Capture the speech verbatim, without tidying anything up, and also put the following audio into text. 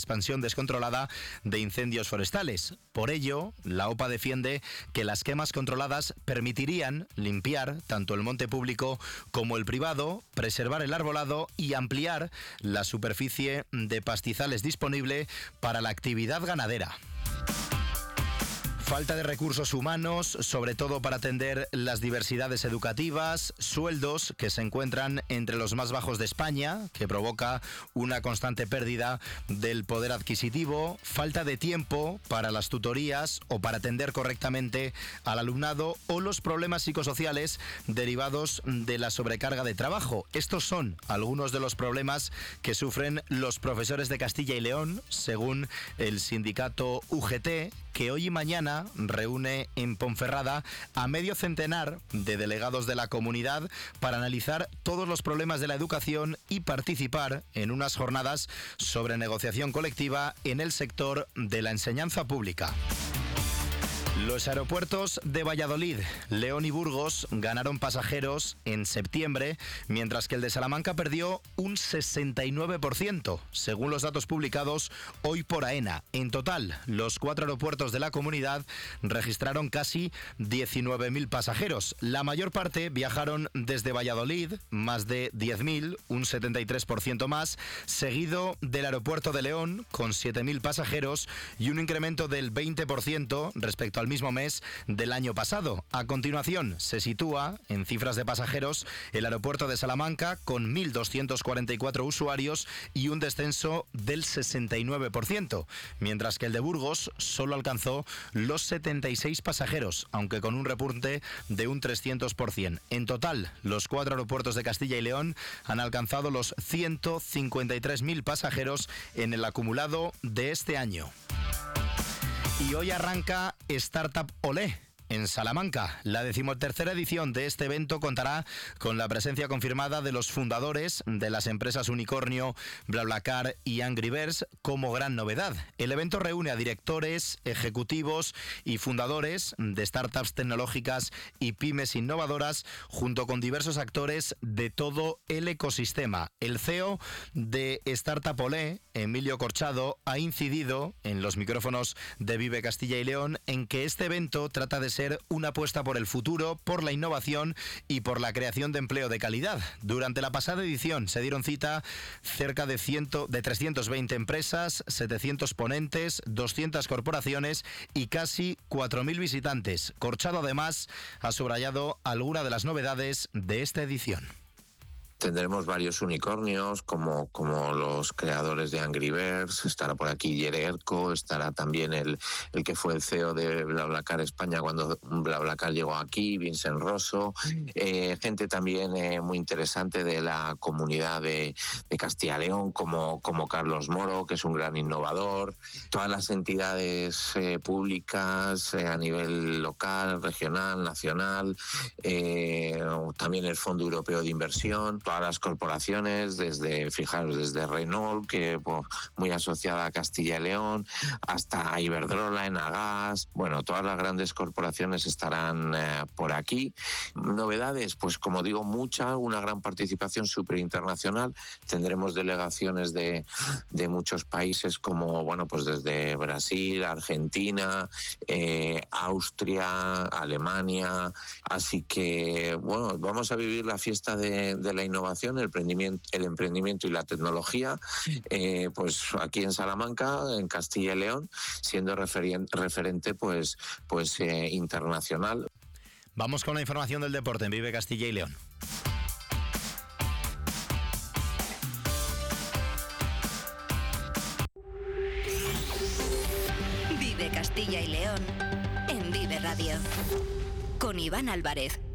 expansión descontrolada de incendios forestales. Por ello, la OPA defiende que las quemas controladas permitirían limpiar tanto el monte público como el privado, preservar el arbolado y ampliar la superficie de pastizales disponible para la actividad ganadera. Falta de recursos humanos, sobre todo para atender las diversidades educativas, sueldos que se encuentran entre los más bajos de España, que provoca una constante pérdida del poder adquisitivo, falta de tiempo para las tutorías o para atender correctamente al alumnado o los problemas psicosociales derivados de la sobrecarga de trabajo. Estos son algunos de los problemas que sufren los profesores de Castilla y León, según el sindicato U G T, que hoy y mañana reúne en Ponferrada a medio centenar de delegados de la comunidad para analizar todos los problemas de la educación y participar en unas jornadas sobre negociación colectiva en el sector de la enseñanza pública. Los aeropuertos de Valladolid, León y Burgos ganaron pasajeros en septiembre, mientras que el de Salamanca perdió un sesenta y nueve por ciento, según los datos publicados hoy por AENA. En total, los cuatro aeropuertos de la comunidad registraron casi diecinueve mil pasajeros. La mayor parte viajaron desde Valladolid, más de diez mil, un setenta y tres por ciento más, seguido del aeropuerto de León, con siete mil pasajeros y un incremento del veinte por ciento respecto al mismo mes del año pasado. A continuación, se sitúa en cifras de pasajeros el aeropuerto de Salamanca con mil doscientos cuarenta y cuatro usuarios y un descenso del sesenta y nueve por ciento, mientras que el de Burgos solo alcanzó los setenta y seis pasajeros, aunque con un repunte de un trescientos por ciento. En total, los cuatro aeropuertos de Castilla y León han alcanzado los ciento cincuenta y tres mil pasajeros en el acumulado de este año. Y hoy arranca Startup Olé en Salamanca. La decimotercera edición de este evento contará con la presencia confirmada de los fundadores de las empresas Unicornio, BlaBlaCar y Angry Birds como gran novedad. El evento reúne a directores, ejecutivos y fundadores de startups tecnológicas y pymes innovadoras, junto con diversos actores de todo el ecosistema. El C E O de Startup Olé, Emilio Corchado, ha incidido en los micrófonos de Vive Castilla y León en que este evento trata de ser una apuesta por el futuro, por la innovación y por la creación de empleo de calidad. Durante la pasada edición se dieron cita cerca de, cien, de trescientas veinte empresas, setecientos ponentes, doscientas corporaciones y casi cuatro mil visitantes. Corchado además ha subrayado algunas de las novedades de esta edición. Tendremos varios unicornios como, como los creadores de Angry Birds, estará por aquí Yererco, estará también el, el que fue el C E O de BlaBlaCar España cuando BlaBlaCar llegó aquí, Vincent Rosso, eh, gente también eh, muy interesante de la comunidad de, de Castilla y León como, como Carlos Moro, que es un gran innovador, todas las entidades eh, públicas eh, a nivel local, regional, nacional, eh, también el Fondo Europeo de Inversión, todas las corporaciones, desde, fijaros, desde Renault, que pues, muy asociada a Castilla y León, hasta Iberdrola, Enagas, bueno, todas las grandes corporaciones estarán eh, por aquí. Novedades, pues como digo, mucha, una gran participación súper internacional. Tendremos delegaciones de, de muchos países como, bueno, pues desde Brasil, Argentina, eh, Austria, Alemania, así que, bueno, vamos a vivir la fiesta de, de la innovación, el emprendimiento, el emprendimiento y la tecnología, eh, pues aquí en Salamanca, en Castilla y León, siendo referien, referente pues, pues eh, internacional. Vamos con la información del deporte en Vive Castilla y León. Vive Castilla y León en Vive Radio con Iván Álvarez.